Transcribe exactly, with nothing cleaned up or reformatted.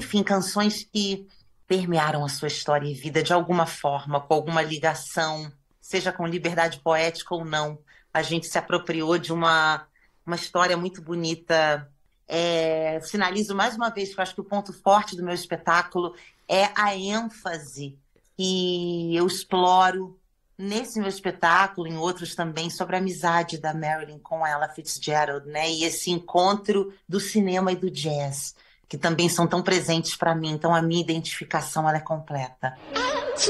enfim, canções que permearam a sua história e vida de alguma forma, com alguma ligação, seja com liberdade poética ou não. A gente se apropriou de uma, uma história muito bonita. É, sinalizo mais uma vez que eu acho que o ponto forte do meu espetáculo é a ênfase que eu exploro nesse meu espetáculo, em outros também, sobre a amizade da Marilyn com Ella Fitzgerald, né? E esse encontro do cinema e do jazz, que também são tão presentes para mim. Então, a minha identificação ela é completa.